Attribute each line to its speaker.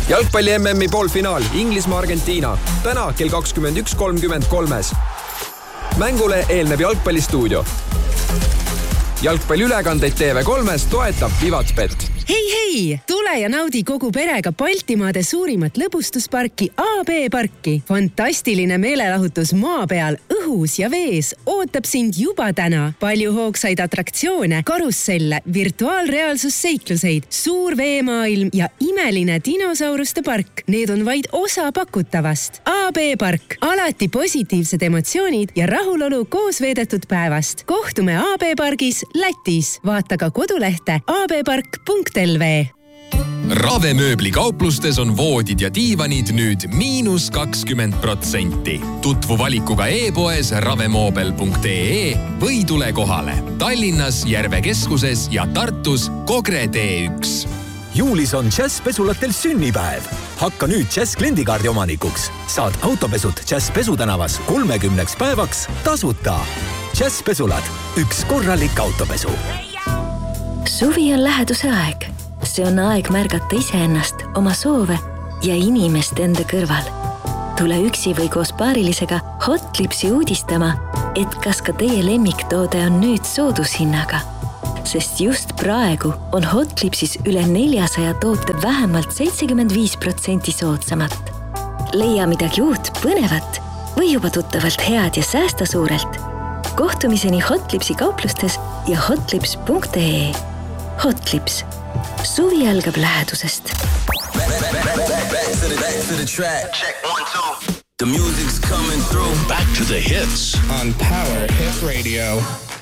Speaker 1: Jalgpalli MM-i poolfinaal Inglismaa-Argentiina. Täna kell 21.33. Mängule eelneb jalgpallistuudio. Jalgpalliülekandeid TV3-s toetab Vivatspet.
Speaker 2: Hei! Tule ja naudi kogu perega Baltimaade suurimat lõbustusparki AB Parki. Fantastiline meelelahutus maa peal, õhus ja vees ootab sind juba täna. Palju hoogsaid atraktsioone, karusselle, virtuaalreaalsusseikluseid, suur veemaailm ja imeline dinosauruste park. Need on vaid osa pakutavast. AB Park. Alati positiivsed emotsioonid ja rahulolu koos veedetud päevast. Kohtume AB Pargis Lätis. Vaata ka kodulehte abpark.lv.
Speaker 3: Ravemööbli kauplustes on voodid ja diivanid nüüd -20%. Tutvu valikuga e-poes ravemoobel.ee või tule kohale Tallinnas, Järve keskuses ja Tartus Kogre T1.
Speaker 4: Juulis on Jazz Pesulatel sünnipäev. Hakka nüüd Jazz kliendikaardi omanikuks. Saad autopesud Jazz Pesutänavas 30 päevaks tasuta. Jazz Pesulad. Üks korralik autopesu.
Speaker 5: Suvi on läheduse aeg. See on aeg märgata iseennast, oma soove ja inimest enda kõrval. Tule üksi või koos paarilisega Hotlipsi uudistama, et kas ka teie lemmiktoode on nüüd soodushinnaga. Sest just praegu on Hotlipsis üle 400 toote vähemalt 75% soodsamat. Leia midagi uut, põnevat või juba tuttavalt head ja säästa suurelt. Kohtumiseni Hotlipsi kauplustes ja hotlips.ee. Hotlips. Suvi algab lähedusest.
Speaker 6: Back to the track. Check 1, 2. The music's coming through.
Speaker 7: Back to the hits
Speaker 8: on Power Hit Radio.